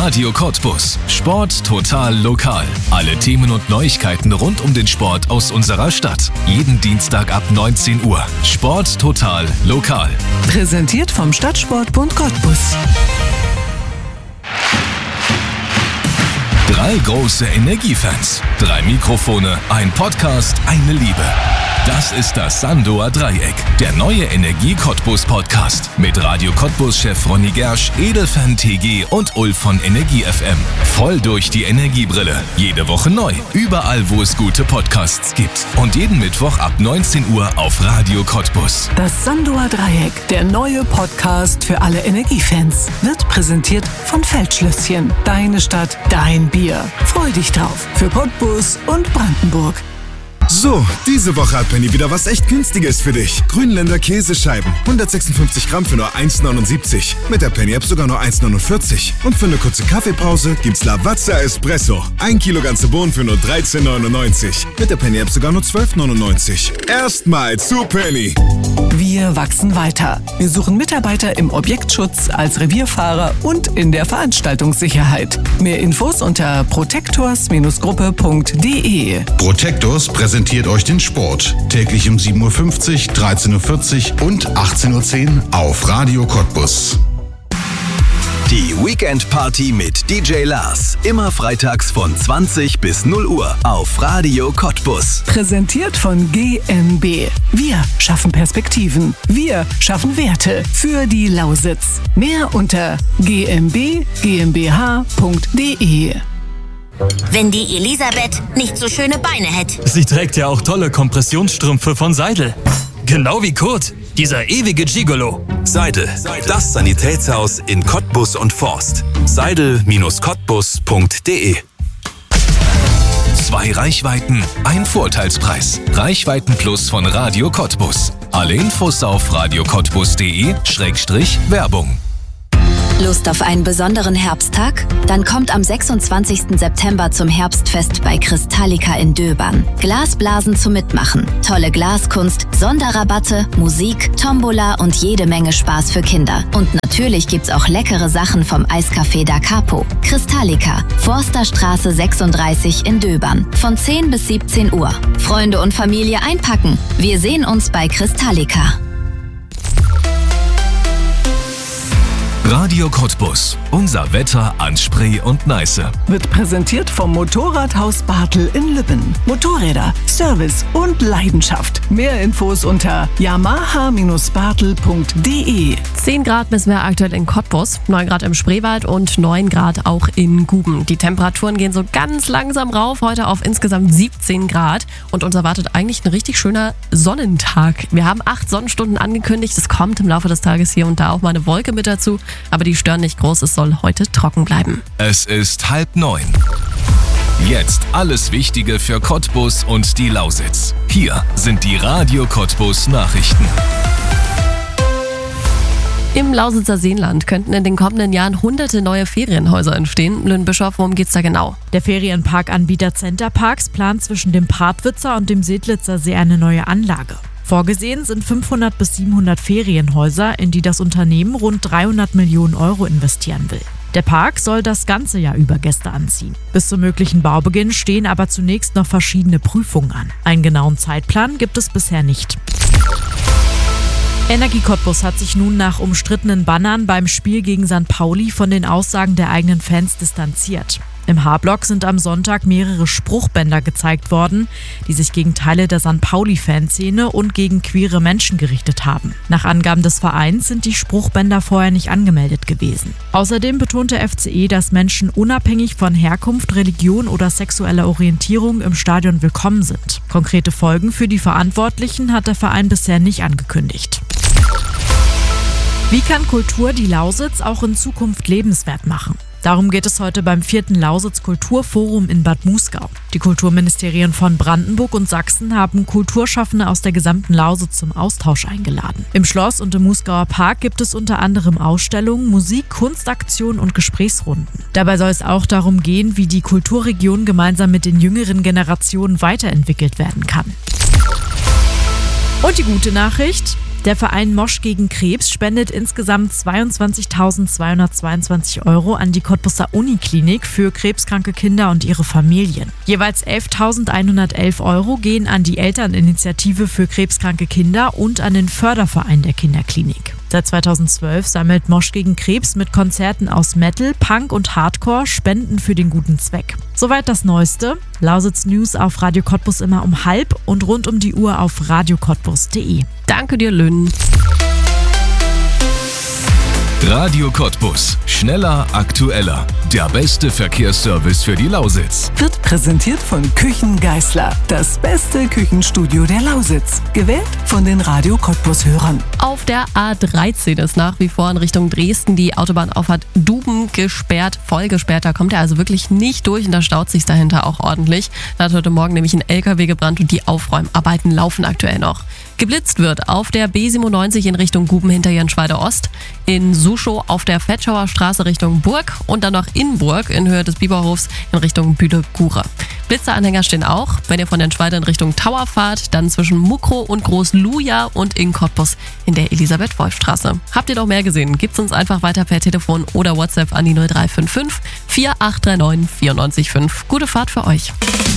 Radio Cottbus. Sport total lokal. Alle Themen und Neuigkeiten rund um den Sport aus unserer Stadt. Jeden Dienstag ab 19 Uhr. Sport total lokal. Präsentiert vom Stadtsportbund Cottbus. 3 große Energiefans, 3 Mikrofone, ein Podcast, eine Liebe. Das ist das Sandoer Dreieck, der neue Energie-Cottbus-Podcast mit Radio Cottbus-Chef Ronny Gersch, Edelfan TG und Ulf von Energie FM. Voll durch die Energiebrille. Jede Woche neu. Überall, wo es gute Podcasts gibt. Und jeden Mittwoch ab 19 Uhr auf Radio Cottbus. Das Sandoer Dreieck, der neue Podcast für alle Energiefans, wird präsentiert von Feldschlösschen. Deine Stadt, dein Bier. Freu dich drauf. Für Cottbus und Brandenburg. So, diese Woche hat Penny wieder was echt Günstiges für dich. Grünländer Käsescheiben, 156 Gramm für nur 1,79. Mit der Penny-App sogar nur 1,49. Und für eine kurze Kaffeepause gibt's Lavazza Espresso. 1 Kilo ganze Bohnen für nur 13,99. Mit der Penny-App sogar nur 12,99. Erstmal zu Penny. Wir wachsen weiter. Wir suchen Mitarbeiter im Objektschutz, als Revierfahrer und in der Veranstaltungssicherheit. Mehr Infos unter protectors-gruppe.de. Protectors präsentiert euch den Sport. Täglich um 7.50 Uhr, 13.40 Uhr und 18.10 Uhr auf Radio Cottbus. Die Weekend Party mit DJ Lars. Immer freitags von 20 bis 0 Uhr auf Radio Cottbus. Präsentiert von GmbH. Wir schaffen Perspektiven. Wir schaffen Werte für die Lausitz. Mehr unter gmbh.de. Wenn die Elisabeth nicht so schöne Beine hätte. Sie trägt ja auch tolle Kompressionsstrümpfe von Seidel. Genau wie Kurt, dieser ewige Gigolo. Seidel, das Sanitätshaus in Cottbus und Forst. Seidel-cottbus.de. 2 Reichweiten, ein Vorteilspreis. Reichweiten Plus von Radio Cottbus. Alle Infos auf radiocottbus.de/Werbung. Lust auf einen besonderen Herbsttag? Dann kommt am 26. September zum Herbstfest bei Kristallika in Döbern. Glasblasen zum Mitmachen, tolle Glaskunst, Sonderrabatte, Musik, Tombola und jede Menge Spaß für Kinder. Und natürlich gibt's auch leckere Sachen vom Eiscafé Da Capo. Kristallika, Forsterstraße 36 in Döbern. Von 10 bis 17 Uhr. Freunde und Familie einpacken. Wir sehen uns bei Kristallika. Radio Cottbus. Unser Wetter an Spree und Neiße. Wird präsentiert vom Motorradhaus Bartel in Lübben. Motorräder, Service und Leidenschaft. Mehr Infos unter yamaha-bartel.de. 10 Grad messen wir aktuell in Cottbus, 9 Grad im Spreewald und 9 Grad auch in Guben. Die Temperaturen gehen so ganz langsam rauf, heute auf insgesamt 17 Grad. Und uns erwartet eigentlich ein richtig schöner Sonnentag. Wir haben 8 Sonnenstunden angekündigt. Es kommt im Laufe des Tages hier und da auch mal eine Wolke mit dazu. Aber die stören nicht groß, es soll heute trocken bleiben. Es ist 8:30. Jetzt alles Wichtige für Cottbus und die Lausitz. Hier sind die Radio Cottbus Nachrichten. Im Lausitzer Seenland könnten in den kommenden Jahren hunderte neue Ferienhäuser entstehen. Lynn Bischof, worum geht's da genau? Der Ferienparkanbieter Centerparks plant zwischen dem Partwitzer und dem Sedlitzer See eine neue Anlage. Vorgesehen sind 500 bis 700 Ferienhäuser, in die das Unternehmen rund 300 Millionen Euro investieren will. Der Park soll das ganze Jahr über Gäste anziehen. Bis zum möglichen Baubeginn stehen aber zunächst noch verschiedene Prüfungen an. Einen genauen Zeitplan gibt es bisher nicht. Energie Cottbus hat sich nun nach umstrittenen Bannern beim Spiel gegen St. Pauli von den Aussagen der eigenen Fans distanziert. Im H-Block sind am Sonntag mehrere Spruchbänder gezeigt worden, die sich gegen Teile der St. Pauli-Fanszene und gegen queere Menschen gerichtet haben. Nach Angaben des Vereins sind die Spruchbänder vorher nicht angemeldet gewesen. Außerdem betont der FCE, dass Menschen unabhängig von Herkunft, Religion oder sexueller Orientierung im Stadion willkommen sind. Konkrete Folgen für die Verantwortlichen hat der Verein bisher nicht angekündigt. Wie kann Kultur die Lausitz auch in Zukunft lebenswert machen? Darum geht es heute beim 4. Lausitz Kulturforum in Bad Muskau. Die Kulturministerien von Brandenburg und Sachsen haben Kulturschaffende aus der gesamten Lausitz zum Austausch eingeladen. Im Schloss und im Muskauer Park gibt es unter anderem Ausstellungen, Musik, Kunstaktionen und Gesprächsrunden. Dabei soll es auch darum gehen, wie die Kulturregion gemeinsam mit den jüngeren Generationen weiterentwickelt werden kann. Und die gute Nachricht: Der Verein Mosch gegen Krebs spendet insgesamt 22.222 € an die Cottbuser Uniklinik für krebskranke Kinder und ihre Familien. Jeweils 11.111 € gehen an die Elterninitiative für krebskranke Kinder und an den Förderverein der Kinderklinik. Seit 2012 sammelt Mosch gegen Krebs mit Konzerten aus Metal, Punk und Hardcore Spenden für den guten Zweck. Soweit das Neueste. Lausitz News auf Radio Cottbus immer um 12:30 und rund um die Uhr auf radiocottbus.de. Danke dir, Lynn. Radio Cottbus. Schneller, aktueller. Der beste Verkehrsservice für die Lausitz. Wird präsentiert von Küchen Geisler. Das beste Küchenstudio der Lausitz. Gewählt von den Radio Cottbus-Hörern. Auf der A13 ist nach wie vor in Richtung Dresden die Autobahnauffahrt Duben gesperrt, voll gesperrt. Da kommt er also wirklich nicht durch und da staut sich dahinter auch ordentlich. Da hat heute Morgen nämlich ein LKW gebrannt und die Aufräumarbeiten laufen aktuell noch. Geblitzt wird auf der B97 in Richtung Guben hinter Jenschweide Ost, in Suschow auf der Fetschauer Straße Richtung Burg und dann noch in Burg in Höhe des Biberhofs in Richtung Bühle-Gure. Blitzeranhänger stehen auch, wenn ihr von Jenschweide in Richtung Tower fahrt, dann zwischen Mukro und Groß-Luja und in Cottbus in der Elisabeth-Wolf-Straße. Habt ihr noch mehr gesehen? Gibt's uns einfach weiter per Telefon oder WhatsApp an die 0355 4839 94,5. Gute Fahrt für euch.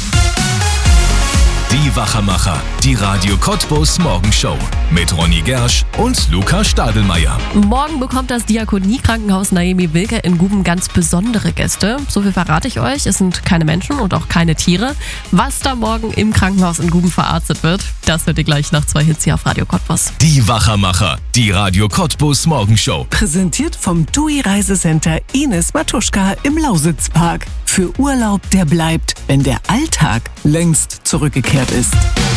Die Wachermacher, die Radio Cottbus Morgenshow mit Ronny Gersch und Luca Stadelmeier. Morgen bekommt das Diakonie-Krankenhaus Naemi Wilke in Guben ganz besondere Gäste. So viel verrate ich euch, es sind keine Menschen und auch keine Tiere. Was da morgen im Krankenhaus in Guben verarztet wird, das hört ihr gleich nach 2 Hits hier auf Radio Cottbus. Die Wachermacher, die Radio Cottbus Morgenshow. Präsentiert vom TUI Reisecenter Ines Matuschka im Lausitzpark. Für Urlaub, der bleibt, wenn der Alltag längst zurückgekehrt ist.